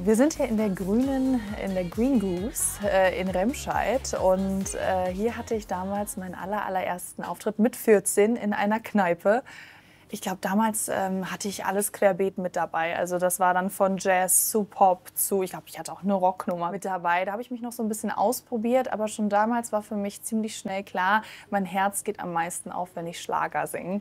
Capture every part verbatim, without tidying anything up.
Wir sind hier in der Grünen, in der Green Goose äh, in Remscheid und äh, hier hatte ich damals meinen aller, allerersten Auftritt mit vierzehn in einer Kneipe. Ich glaube, damals ähm, hatte ich alles querbeet mit dabei. Also das war dann von Jazz zu Pop zu, ich glaube, ich hatte auch eine Rocknummer mit dabei. Da habe ich mich noch so ein bisschen ausprobiert, aber schon damals war für mich ziemlich schnell klar, mein Herz geht am meisten auf, wenn ich Schlager singe.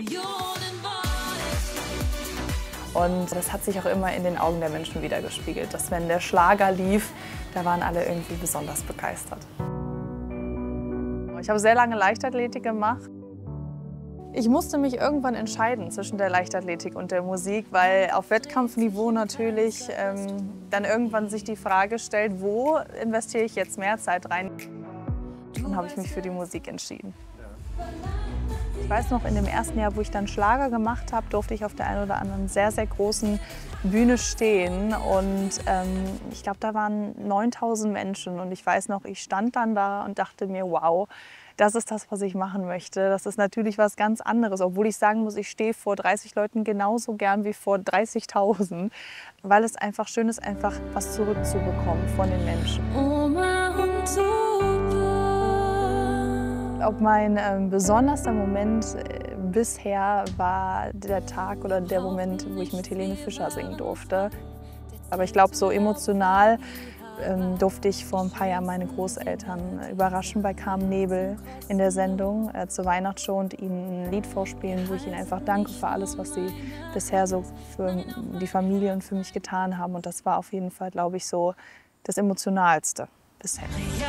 Und das hat sich auch immer in den Augen der Menschen widergespiegelt, dass wenn der Schlager lief, da waren alle irgendwie besonders begeistert. Ich habe sehr lange Leichtathletik gemacht. Ich musste mich irgendwann entscheiden zwischen der Leichtathletik und der Musik, weil auf Wettkampfniveau natürlich ähm, dann irgendwann sich die Frage stellt, wo investiere ich jetzt mehr Zeit rein? Dann habe ich mich für die Musik entschieden. Ich weiß noch, in dem ersten Jahr, wo ich dann Schlager gemacht habe, durfte ich auf der einen oder anderen sehr, sehr großen Bühne stehen. Und ähm, ich glaube, da waren neuntausend Menschen. Und ich weiß noch, ich stand dann da und dachte mir, wow, das ist das, was ich machen möchte. Das ist natürlich was ganz anderes. Obwohl ich sagen muss, ich stehe vor dreißig Leuten genauso gern wie vor dreißigtausend. Weil es einfach schön ist, einfach was zurückzubekommen von den Menschen. Ob mein ähm, besonderster Moment äh, bisher war der Tag oder der Moment, wo ich mit Helene Fischer singen durfte. Aber ich glaube, so emotional ähm, durfte ich vor ein paar Jahren meine Großeltern überraschen bei Carmen Nebel in der Sendung äh, zur Weihnachtsshow und ihnen ein Lied vorspielen, wo ich ihnen einfach danke für alles, was sie bisher so für die Familie und für mich getan haben. Und das war auf jeden Fall, glaube ich, so das Emotionalste bisher.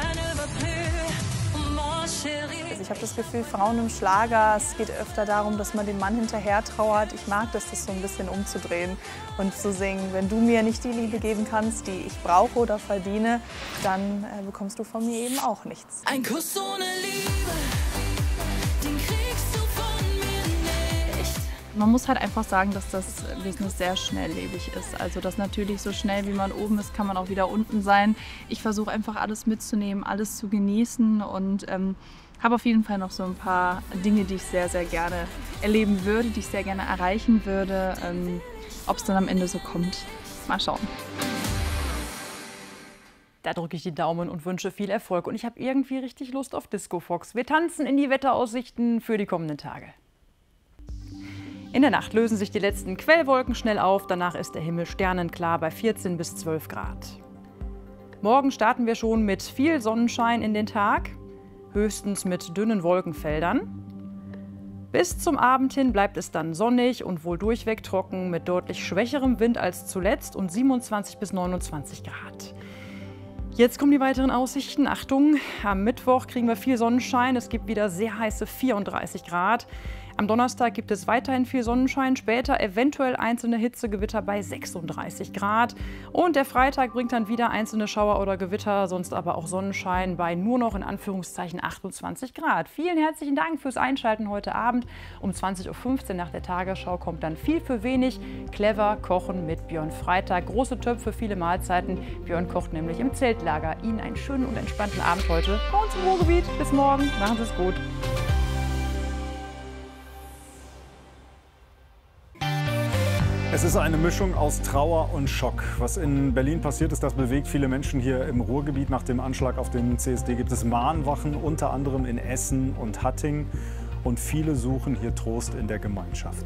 Ich habe das Gefühl, Frauen im Schlager, es geht öfter darum, dass man dem Mann hinterher trauert. Ich mag das, das so ein bisschen umzudrehen und zu singen, wenn du mir nicht die Liebe geben kannst, die ich brauche oder verdiene, dann äh, bekommst du von mir eben auch nichts. Ein Kuss ohne Liebe, den kriegst du von mir nicht. Man muss halt einfach sagen, dass das Business sehr schnelllebig ist. Also dass natürlich so schnell wie man oben ist, kann man auch wieder unten sein. Ich versuche einfach alles mitzunehmen, alles zu genießen und ähm, habe auf jeden Fall noch so ein paar Dinge, die ich sehr, sehr gerne erleben würde, die ich sehr gerne erreichen würde. Ähm, ob es dann am Ende so kommt, mal schauen. Da drücke ich die Daumen und wünsche viel Erfolg. Und ich habe irgendwie richtig Lust auf Disco Fox. Wir tanzen in die Wetteraussichten für die kommenden Tage. In der Nacht lösen sich die letzten Quellwolken schnell auf. Danach ist der Himmel sternenklar bei vierzehn bis zwölf Grad. Morgen starten wir schon mit viel Sonnenschein in den Tag. Höchstens mit dünnen Wolkenfeldern. Bis zum Abend hin bleibt es dann sonnig und wohl durchweg trocken mit deutlich schwächerem Wind als zuletzt und siebenundzwanzig bis neunundzwanzig Grad. Jetzt kommen die weiteren Aussichten. Achtung, am Mittwoch kriegen wir viel Sonnenschein. Es gibt wieder sehr heiße vierunddreißig Grad. Am Donnerstag gibt es weiterhin viel Sonnenschein, später eventuell einzelne Hitzegewitter bei sechsunddreißig Grad. Und der Freitag bringt dann wieder einzelne Schauer oder Gewitter, sonst aber auch Sonnenschein bei nur noch in Anführungszeichen achtundzwanzig Grad. Vielen herzlichen Dank fürs Einschalten heute Abend. Um zwanzig Uhr fünfzehn nach der Tagesschau kommt dann viel für wenig. Clever kochen mit Björn Freitag. Große Töpfe, viele Mahlzeiten. Björn kocht nämlich im Zeltlager. Ihnen einen schönen und entspannten Abend heute bei uns im Ruhrgebiet. Bis morgen. Machen Sie es gut. Es ist eine Mischung aus Trauer und Schock. Was in Berlin passiert ist, das bewegt viele Menschen hier im Ruhrgebiet. Nach dem Anschlag auf den C S D gibt es Mahnwachen, unter anderem in Essen und Hattingen. Und viele suchen hier Trost in der Gemeinschaft.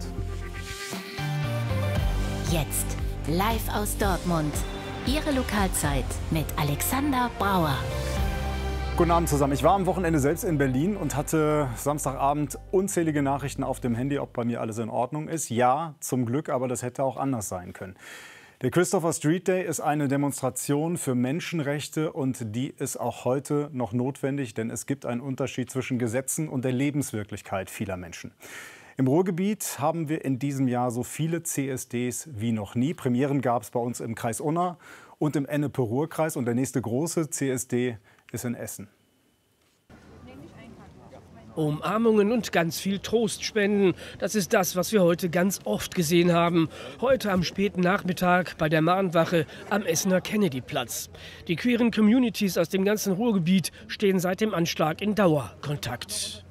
Jetzt live aus Dortmund. Ihre Lokalzeit mit Alexander Brauer. Guten Abend zusammen. Ich war am Wochenende selbst in Berlin und hatte Samstagabend unzählige Nachrichten auf dem Handy, ob bei mir alles in Ordnung ist. Ja, zum Glück, aber das hätte auch anders sein können. Der Christopher Street Day ist eine Demonstration für Menschenrechte und die ist auch heute noch notwendig, denn es gibt einen Unterschied zwischen Gesetzen und der Lebenswirklichkeit vieler Menschen. Im Ruhrgebiet haben wir in diesem Jahr so viele C S Ds wie noch nie. Premieren gab es bei uns im Kreis Unna und im Ennepe-Ruhr-Kreis und der nächste große C S D ist in Essen. Umarmungen und ganz viel Trost spenden. Das ist das, was wir heute ganz oft gesehen haben. Heute am späten Nachmittag bei der Mahnwache am Essener Kennedy-Platz. Die queeren Communities aus dem ganzen Ruhrgebiet stehen seit dem Anschlag in Dauerkontakt.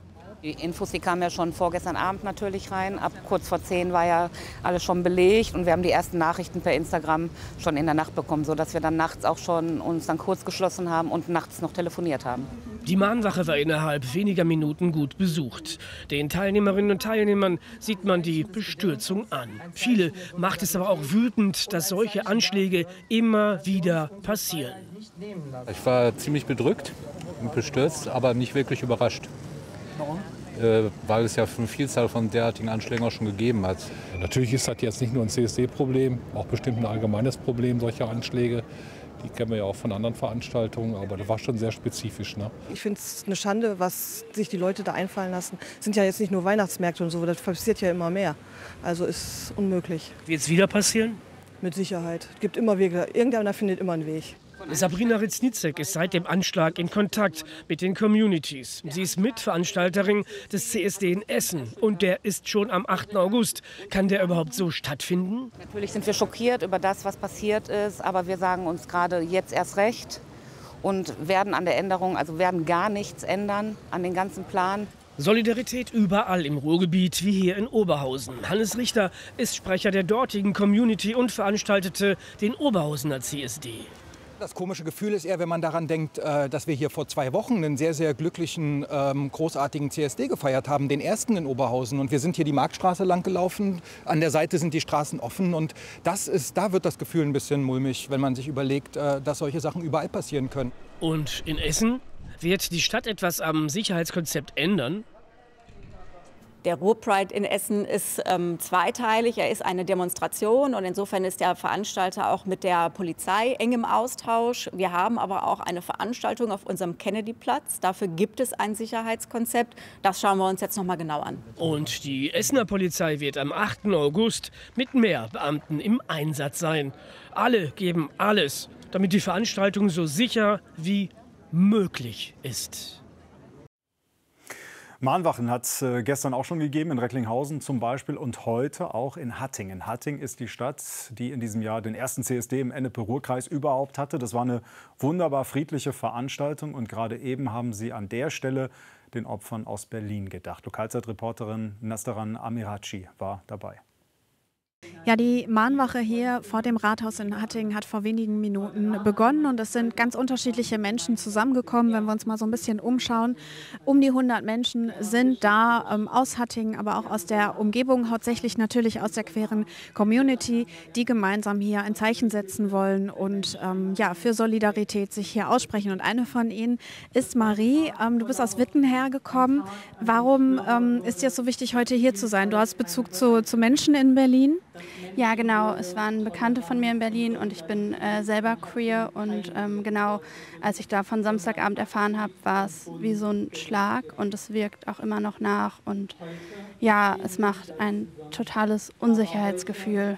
Die Infos, die kamen ja schon vorgestern Abend natürlich rein. Ab kurz vor zehn war ja alles schon belegt und wir haben die ersten Nachrichten per Instagram schon in der Nacht bekommen, sodass wir dann nachts auch schon uns dann kurz geschlossen haben und nachts noch telefoniert haben. Die Mahnwache war innerhalb weniger Minuten gut besucht. Den Teilnehmerinnen und Teilnehmern sieht man die Bestürzung an. Viele macht es aber auch wütend, dass solche Anschläge immer wieder passieren. Ich war ziemlich bedrückt und bestürzt, aber nicht wirklich überrascht. Warum? Äh, weil es ja eine Vielzahl von derartigen Anschlägen auch schon gegeben hat. Natürlich ist das jetzt nicht nur ein C S D-Problem, auch bestimmt ein allgemeines Problem, solche Anschläge. Die kennen wir ja auch von anderen Veranstaltungen, aber das war schon sehr spezifisch. Ne? Ich finde es eine Schande, was sich die Leute da einfallen lassen. Es sind ja jetzt nicht nur Weihnachtsmärkte und so, das passiert ja immer mehr. Also ist unmöglich. Wird es wieder passieren? Mit Sicherheit. Es gibt immer Wege. Irgendeiner findet immer einen Weg. Sabrina Ritznitzek ist seit dem Anschlag in Kontakt mit den Communities. Sie ist Mitveranstalterin des C S D in Essen und der ist schon am achten August. Kann der überhaupt so stattfinden? Natürlich sind wir schockiert über das, was passiert ist, aber wir sagen uns gerade jetzt erst recht und werden an der Änderung, also werden gar nichts ändern an den ganzen Plan. Solidarität überall im Ruhrgebiet, wie hier in Oberhausen. Hannes Richter ist Sprecher der dortigen Community und veranstaltete den Oberhausener C S D. Das komische Gefühl ist eher, wenn man daran denkt, dass wir hier vor zwei Wochen einen sehr, sehr glücklichen, großartigen C S D gefeiert haben, den ersten in Oberhausen. Und wir sind hier die Marktstraße lang gelaufen, an der Seite sind die Straßen offen. Und das ist, da wird das Gefühl ein bisschen mulmig, wenn man sich überlegt, dass solche Sachen überall passieren können. Und in Essen wird die Stadt etwas am Sicherheitskonzept ändern? Der Ruhr-Pride in Essen ist ähm, zweiteilig. Er ist eine Demonstration und insofern ist der Veranstalter auch mit der Polizei eng im Austausch. Wir haben aber auch eine Veranstaltung auf unserem Kennedy-Platz. Dafür gibt es ein Sicherheitskonzept. Das schauen wir uns jetzt noch mal genau an. Und die Essener Polizei wird am achten August mit mehr Beamten im Einsatz sein. Alle geben alles, damit die Veranstaltung so sicher wie möglich ist. Mahnwachen hat es äh, gestern auch schon gegeben, in Recklinghausen zum Beispiel und heute auch in Hattingen. Hattingen ist die Stadt, die in diesem Jahr den ersten C S D im Ennepe-Ruhr-Kreis überhaupt hatte. Das war eine wunderbar friedliche Veranstaltung und gerade eben haben sie an der Stelle den Opfern aus Berlin gedacht. Lokalzeitreporterin Nastaran Amiraci war dabei. Ja, die Mahnwache hier vor dem Rathaus in Hattingen hat vor wenigen Minuten begonnen und es sind ganz unterschiedliche Menschen zusammengekommen. Wenn wir uns mal so ein bisschen umschauen, um die hundert Menschen sind da ähm, aus Hattingen, aber auch aus der Umgebung, hauptsächlich natürlich aus der queeren Community, die gemeinsam hier ein Zeichen setzen wollen und ähm, ja, für Solidarität sich hier aussprechen. Und eine von ihnen ist Marie. Ähm, du bist aus Witten hergekommen. Warum ähm, ist dir so wichtig, heute hier zu sein? Du hast Bezug zu, zu Menschen in Berlin? Ja, genau. Es waren Bekannte von mir in Berlin und ich bin äh, selber queer. Und ähm, genau, als ich da von Samstagabend erfahren habe, war es wie so ein Schlag und es wirkt auch immer noch nach. Und ja, es macht ein totales Unsicherheitsgefühl.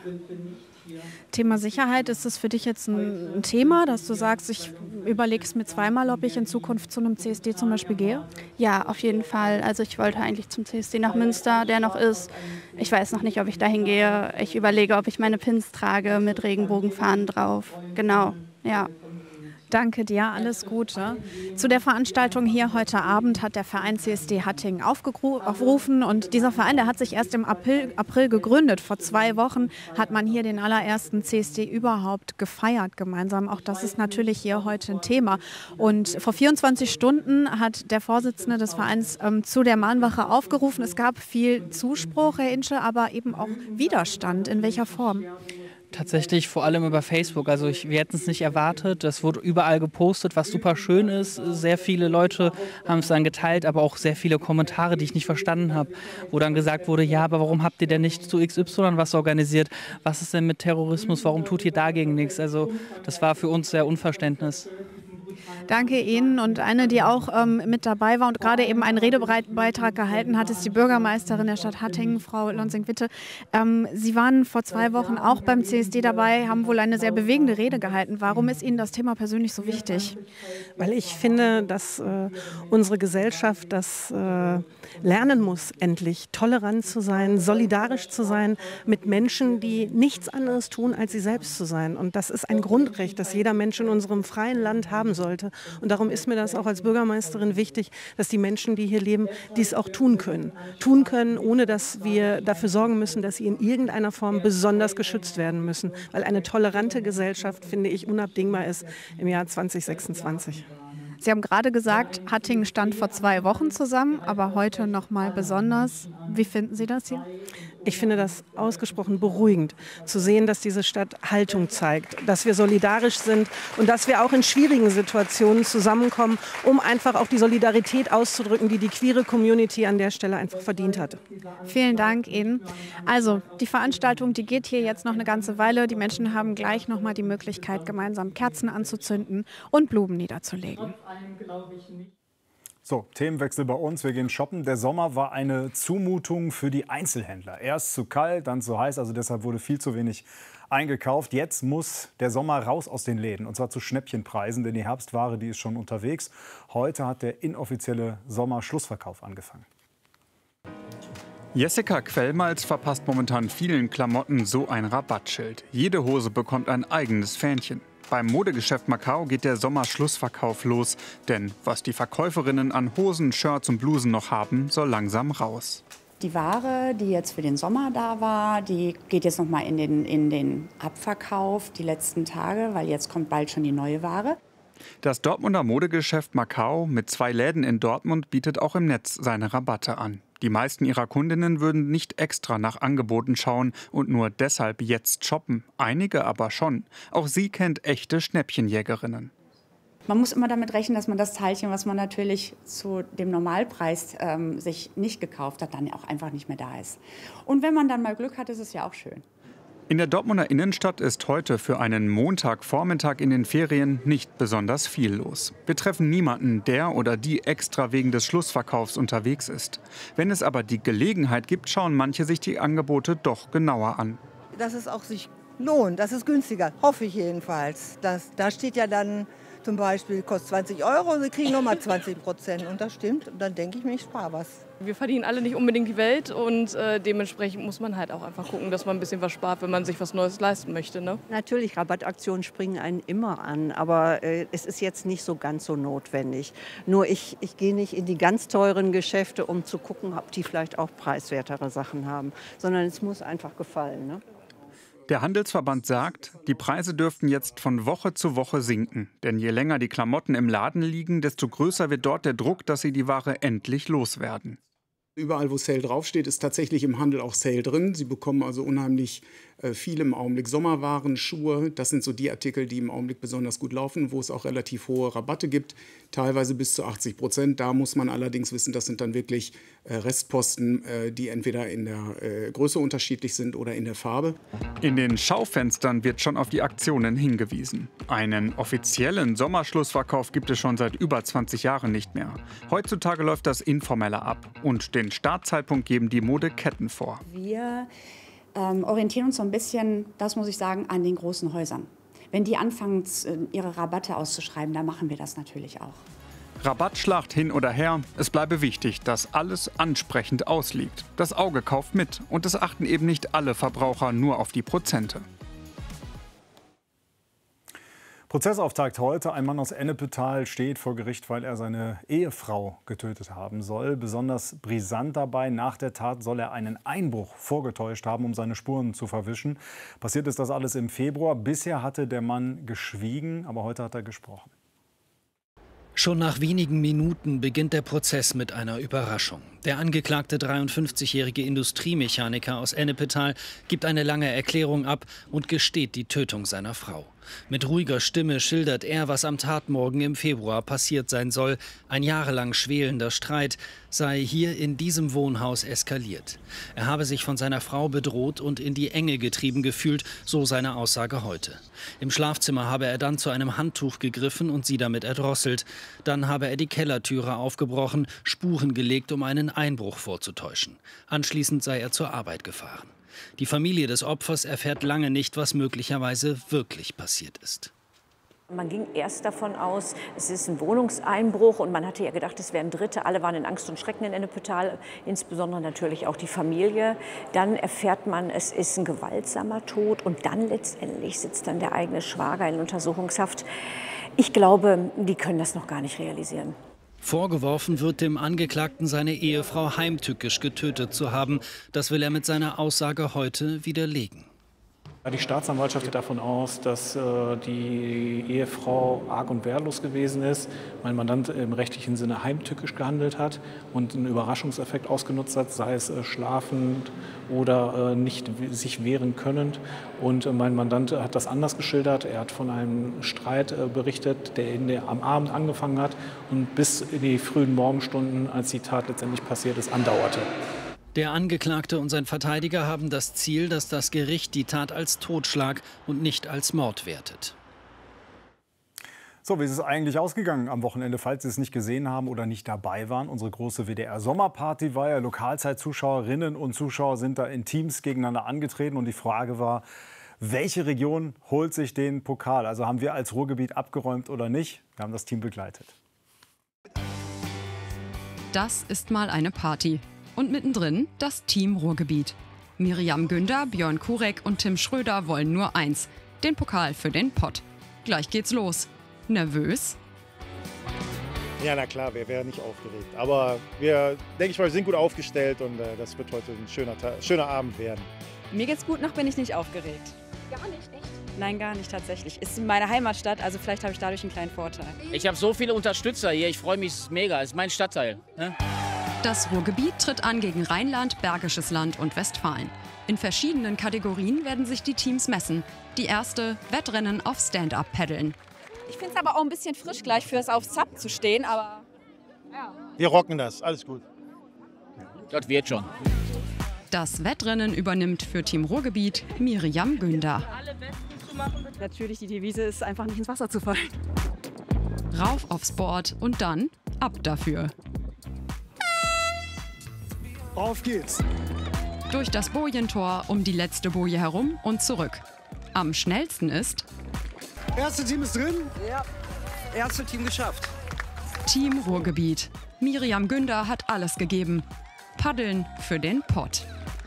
Thema Sicherheit, ist das für dich jetzt ein, ein Thema, dass du sagst, ich überlege es mir zweimal, ob ich in Zukunft zu einem C S D zum Beispiel gehe? Ja, auf jeden Fall. Also ich wollte eigentlich zum C S D nach Münster, der noch ist. Ich weiß noch nicht, ob ich dahin gehe. Ich überlege, ob ich meine Pins trage mit Regenbogenfahnen drauf. Genau, ja. Danke dir, alles Gute. Zu der Veranstaltung hier heute Abend hat der Verein C S D Hattingen aufgerufen und dieser Verein, der hat sich erst im April, April gegründet. Vor zwei Wochen hat man hier den allerersten C S D überhaupt gefeiert gemeinsam. Auch das ist natürlich hier heute ein Thema. Und vor vierundzwanzig Stunden hat der Vorsitzende des Vereins ähm, zu der Mahnwache aufgerufen. Es gab viel Zuspruch, Herr Insche, aber eben auch Widerstand. In welcher Form? Tatsächlich vor allem über Facebook. Also ich, wir hätten es nicht erwartet. Das wurde überall gepostet, was super schön ist. Sehr viele Leute haben es dann geteilt, aber auch sehr viele Kommentare, die ich nicht verstanden habe, wo dann gesagt wurde, ja, aber warum habt ihr denn nicht zu X Y was organisiert? Was ist denn mit Terrorismus? Warum tut ihr dagegen nichts? Also das war für uns sehr Unverständnis. Danke Ihnen. Und eine, die auch ähm, mit dabei war und gerade eben einen Redebeitrag gehalten hat, ist die Bürgermeisterin der Stadt Hattingen, Frau Lonsing-Witte. Ähm, Sie waren vor zwei Wochen auch beim C S D dabei, haben wohl eine sehr bewegende Rede gehalten. Warum ist Ihnen das Thema persönlich so wichtig? Weil ich finde, dass äh, unsere Gesellschaft das äh, lernen muss, endlich tolerant zu sein, solidarisch zu sein mit Menschen, die nichts anderes tun, als sie selbst zu sein. Und das ist ein Grundrecht, das jeder Mensch in unserem freien Land haben soll. sollte. Und darum ist mir das auch als Bürgermeisterin wichtig, dass die Menschen, die hier leben, dies auch tun können. Tun können, ohne dass wir dafür sorgen müssen, dass sie in irgendeiner Form besonders geschützt werden müssen. Weil eine tolerante Gesellschaft, finde ich, unabdingbar ist im Jahr zweitausendsechsundzwanzig. Sie haben gerade gesagt, Hattingen stand vor zwei Wochen zusammen, aber heute noch mal besonders. Wie finden Sie das hier? Ich finde das ausgesprochen beruhigend, zu sehen, dass diese Stadt Haltung zeigt, dass wir solidarisch sind und dass wir auch in schwierigen Situationen zusammenkommen, um einfach auch die Solidarität auszudrücken, die die queere Community an der Stelle einfach verdient hat. Vielen Dank Ihnen. Also die Veranstaltung, die geht hier jetzt noch eine ganze Weile. Die Menschen haben gleich noch mal die Möglichkeit, gemeinsam Kerzen anzuzünden und Blumen niederzulegen. So, Themenwechsel bei uns. Wir gehen shoppen. Der Sommer war eine Zumutung für die Einzelhändler. Erst zu kalt, dann zu heiß, also deshalb wurde viel zu wenig eingekauft. Jetzt muss der Sommer raus aus den Läden, und zwar zu Schnäppchenpreisen, denn die Herbstware, die ist schon unterwegs. Heute hat der inoffizielle Sommerschlussverkauf angefangen. Jessica Quellmalz verpasst momentan vielen Klamotten so ein Rabattschild. Jede Hose bekommt ein eigenes Fähnchen. Beim Modegeschäft Macau geht der Sommerschlussverkauf los. Denn was die Verkäuferinnen an Hosen, Shirts und Blusen noch haben, soll langsam raus. Die Ware, die jetzt für den Sommer da war, die geht jetzt noch mal in den, in den Abverkauf die letzten Tage, weil jetzt kommt bald schon die neue Ware. Das Dortmunder Modegeschäft Macau mit zwei Läden in Dortmund bietet auch im Netz seine Rabatte an. Die meisten ihrer Kundinnen würden nicht extra nach Angeboten schauen und nur deshalb jetzt shoppen. Einige aber schon. Auch sie kennt echte Schnäppchenjägerinnen. Man muss immer damit rechnen, dass man das Teilchen, was man natürlich zu dem Normalpreis ähm, sich nicht gekauft hat, dann auch einfach nicht mehr da ist. Und wenn man dann mal Glück hat, ist es ja auch schön. In der Dortmunder Innenstadt ist heute für einen Montagvormittag in den Ferien nicht besonders viel los. Wir treffen niemanden, der oder die extra wegen des Schlussverkaufs unterwegs ist. Wenn es aber die Gelegenheit gibt, schauen manche sich die Angebote doch genauer an. Dass es auch sich lohnt, das ist günstiger, hoffe ich jedenfalls. Das, da steht ja dann zum Beispiel, kostet zwanzig Euro und Sie kriegen nochmal zwanzig Prozent. Und das stimmt. Und dann denke ich mir, ich spare was. Wir verdienen alle nicht unbedingt die Welt und äh, dementsprechend muss man halt auch einfach gucken, dass man ein bisschen was spart, wenn man sich was Neues leisten möchte. Ne? Natürlich, Rabattaktionen springen einen immer an, aber äh, es ist jetzt nicht so ganz so notwendig. Nur ich, ich gehe nicht in die ganz teuren Geschäfte, um zu gucken, ob die vielleicht auch preiswertere Sachen haben, sondern es muss einfach gefallen. Ne? Der Handelsverband sagt, die Preise dürften jetzt von Woche zu Woche sinken. Denn je länger die Klamotten im Laden liegen, desto größer wird dort der Druck, dass sie die Ware endlich loswerden. Überall, wo Sale draufsteht, ist tatsächlich im Handel auch Sale drin. Sie bekommen also unheimlich äh, viel im Augenblick. Sommerwaren, Schuhe, das sind so die Artikel, die im Augenblick besonders gut laufen, wo es auch relativ hohe Rabatte gibt, teilweise bis zu achtzig Prozent. Da muss man allerdings wissen, das sind dann wirklich äh, Restposten, äh, die entweder in der äh, Größe unterschiedlich sind oder in der Farbe. In den Schaufenstern wird schon auf die Aktionen hingewiesen. Einen offiziellen Sommerschlussverkauf gibt es schon seit über zwanzig Jahren nicht mehr. Heutzutage läuft das informeller ab und den Startzeitpunkt geben die Modeketten vor. Wir ähm, orientieren uns so ein bisschen, das muss ich sagen, an den großen Häusern. Wenn die anfangen, ihre Rabatte auszuschreiben, dann machen wir das natürlich auch. Rabattschlacht hin oder her, es bleibe wichtig, dass alles ansprechend ausliegt. Das Auge kauft mit und es achten eben nicht alle Verbraucher nur auf die Prozente. Prozessauftakt heute. Ein Mann aus Ennepetal steht vor Gericht, weil er seine Ehefrau getötet haben soll. Besonders brisant dabei, nach der Tat soll er einen Einbruch vorgetäuscht haben, um seine Spuren zu verwischen. Passiert ist das alles im Februar. Bisher hatte der Mann geschwiegen, aber heute hat er gesprochen. Schon nach wenigen Minuten beginnt der Prozess mit einer Überraschung. Der angeklagte dreiundfünfzigjährige Industriemechaniker aus Ennepetal gibt eine lange Erklärung ab und gesteht die Tötung seiner Frau. Mit ruhiger Stimme schildert er, was am Tatmorgen im Februar passiert sein soll. Ein jahrelang schwelender Streit sei hier in diesem Wohnhaus eskaliert. Er habe sich von seiner Frau bedroht und in die Enge getrieben gefühlt, so seine Aussage heute. Im Schlafzimmer habe er dann zu einem Handtuch gegriffen und sie damit erdrosselt. Dann habe er die Kellertüre aufgebrochen, Spuren gelegt, um einen Einbruch vorzutäuschen. Anschließend sei er zur Arbeit gefahren. Die Familie des Opfers erfährt lange nicht, was möglicherweise wirklich passiert ist. Man ging erst davon aus, es ist ein Wohnungseinbruch und man hatte ja gedacht, es wären Dritte. Alle waren in Angst und Schrecken in Ennepetal, insbesondere natürlich auch die Familie. Dann erfährt man, es ist ein gewaltsamer Tod und dann letztendlich sitzt dann der eigene Schwager in Untersuchungshaft. Ich glaube, die können das noch gar nicht realisieren. Vorgeworfen wird dem Angeklagten, seine Ehefrau heimtückisch getötet zu haben. Das will er mit seiner Aussage heute widerlegen. Die Staatsanwaltschaft geht davon aus, dass äh, die Ehefrau arg und wehrlos gewesen ist, mein Mandant im rechtlichen Sinne heimtückisch gehandelt hat und einen Überraschungseffekt ausgenutzt hat, sei es äh, schlafend oder äh, nicht sich wehren können. Und äh, mein Mandant hat das anders geschildert. Er hat von einem Streit äh, berichtet, der, in der am Abend angefangen hat und bis in die frühen Morgenstunden, als die Tat letztendlich passiert ist, andauerte. Der Angeklagte und sein Verteidiger haben das Ziel, dass das Gericht die Tat als Totschlag und nicht als Mord wertet. So, wie ist es eigentlich ausgegangen am Wochenende, falls Sie es nicht gesehen haben oder nicht dabei waren? Unsere große W D R-Sommerparty war ja. Lokalzeit-Zuschauerinnen und Zuschauer sind da in Teams gegeneinander angetreten. Und die Frage war, welche Region holt sich den Pokal? Also haben wir als Ruhrgebiet abgeräumt oder nicht? Wir haben das Team begleitet. Das ist mal eine Party. Und mittendrin das Team Ruhrgebiet. Miriam Günder, Björn Kurek und Tim Schröder wollen nur eins: den Pokal für den Pott. Gleich geht's los. Nervös? Ja, na klar, wer wäre nicht aufgeregt. Aber wir, denke ich mal, wir sind gut aufgestellt und äh, das wird heute ein schöner, schöner Abend werden. Mir geht's gut, noch bin ich nicht aufgeregt. Gar nicht, echt? Nein, gar nicht tatsächlich. Ist meine Heimatstadt, also vielleicht habe ich dadurch einen kleinen Vorteil. Ich habe so viele Unterstützer hier, ich freue mich mega, es ist mein Stadtteil. Ne? Das Ruhrgebiet tritt an gegen Rheinland, Bergisches Land und Westfalen. In verschiedenen Kategorien werden sich die Teams messen. Die erste: Wettrennen auf Stand-Up-Paddeln. Ich finde es aber auch ein bisschen frisch gleich fürs auf Sub zu stehen, aber ja. Wir rocken das, alles gut. Das wird schon. Das Wettrennen übernimmt für Team Ruhrgebiet Miriam Günder. Natürlich, die Devise ist einfach nicht ins Wasser zu fallen. Rauf aufs Board und dann ab dafür. Auf geht's! Durch das Bojentor, um die letzte Boje herum und zurück. Am schnellsten ist... Erste Team ist drin? Ja, erste Team geschafft. Team Ruhrgebiet. Miriam Günder hat alles gegeben. Paddeln für den Pott.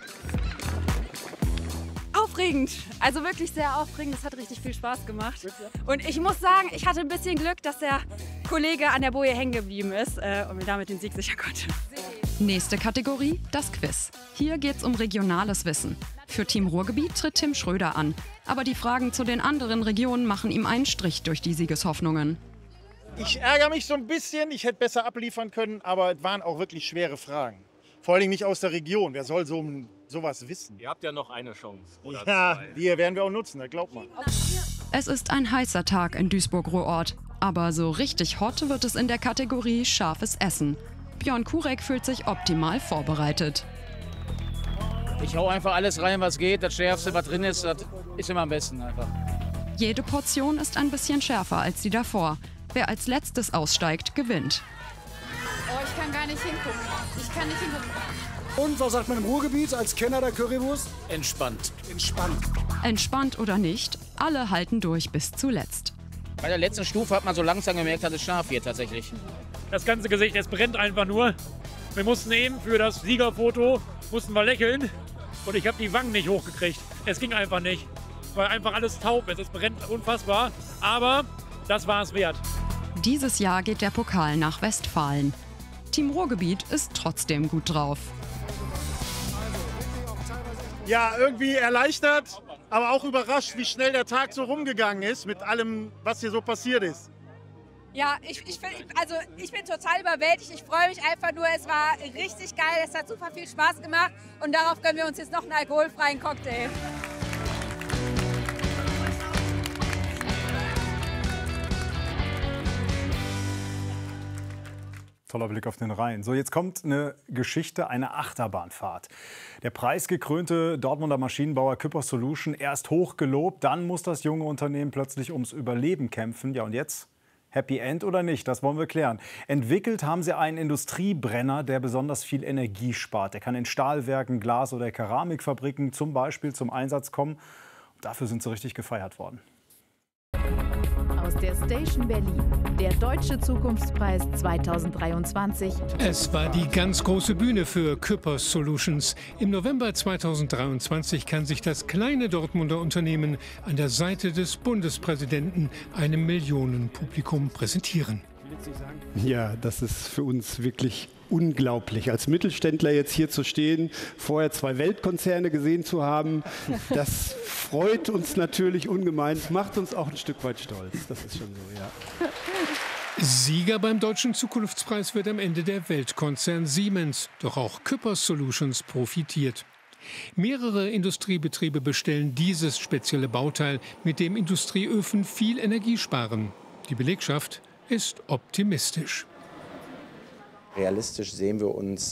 Aufregend, also wirklich sehr aufregend. Es hat richtig viel Spaß gemacht. Und ich muss sagen, ich hatte ein bisschen Glück, dass der Kollege an der Boje hängen geblieben ist äh, und mir damit den Sieg sichern konnte. Nächste Kategorie, das Quiz. Hier geht's um regionales Wissen. Für Team Ruhrgebiet tritt Tim Schröder an. Aber die Fragen zu den anderen Regionen machen ihm einen Strich durch die Siegeshoffnungen. Ich ärgere mich so ein bisschen, ich hätte besser abliefern können, aber es waren auch wirklich schwere Fragen. Vor allem nicht aus der Region. Wer soll so sowas wissen? Ihr habt ja noch eine Chance. Oder ja, zwei. die werden wir auch nutzen, das glaubt man. Es ist ein heißer Tag in Duisburg-Ruhrort. Aber so richtig hot wird es in der Kategorie scharfes Essen. Björn Kurek fühlt sich optimal vorbereitet. Ich hau einfach alles rein, was geht. Das Schärfste, was drin ist, das ist immer am besten einfach. Jede Portion ist ein bisschen schärfer als die davor. Wer als letztes aussteigt, gewinnt. Oh, ich kann gar nicht hingucken. Ich kann nicht hingucken. Und was sagt man im Ruhrgebiet als Kenner der Currywurst? Entspannt. Entspannt. Entspannt oder nicht, alle halten durch bis zuletzt. Bei der letzten Stufe hat man so langsam gemerkt, dass es scharf wird tatsächlich. Das ganze Gesicht, es brennt einfach nur. Wir mussten eben für das Siegerfoto, mussten wir lächeln. Und ich habe die Wangen nicht hochgekriegt. Es ging einfach nicht. Weil einfach alles taub ist. Es brennt unfassbar. Aber das war es wert. Dieses Jahr geht der Pokal nach Westfalen. Team Ruhrgebiet ist trotzdem gut drauf. Ja, irgendwie erleichtert, aber auch überrascht, wie schnell der Tag so rumgegangen ist mit allem, was hier so passiert ist. Ja, ich, ich, bin, also ich bin total überwältigt. Ich freue mich einfach nur. Es war richtig geil. Es hat super viel Spaß gemacht. Und darauf gönnen wir uns jetzt noch einen alkoholfreien Cocktail. Toller Blick auf den Rhein. So, jetzt kommt eine Geschichte, eine Achterbahnfahrt. Der preisgekrönte Dortmunder Maschinenbauer Küpper Solution, erst hoch gelobt, dann muss das junge Unternehmen plötzlich ums Überleben kämpfen. Ja, und jetzt? Happy End oder nicht? Das wollen wir klären. Entwickelt haben sie einen Industriebrenner, der besonders viel Energie spart. Der kann in Stahlwerken, Glas- oder Keramikfabriken zum Beispiel zum Einsatz kommen. Und dafür sind sie richtig gefeiert worden. aus der Station Berlin. Der Deutsche Zukunftspreis zweitausenddreiundzwanzig. Es war die ganz große Bühne für Küppers Solutions. Im November zweitausenddreiundzwanzig kann sich das kleine Dortmunder Unternehmen an der Seite des Bundespräsidenten einem Millionenpublikum präsentieren. Ja, das ist für uns wirklich unglaublich. Als Mittelständler jetzt hier zu stehen, vorher zwei Weltkonzerne gesehen zu haben, das freut uns natürlich ungemein, macht uns auch ein Stück weit stolz. Das ist schon so, ja. Sieger beim Deutschen Zukunftspreis wird am Ende der Weltkonzern Siemens. Doch auch Küppers Solutions profitiert. Mehrere Industriebetriebe bestellen dieses spezielle Bauteil, mit dem Industrieöfen viel Energie sparen. Die Belegschaft ist optimistisch. Realistisch sehen wir uns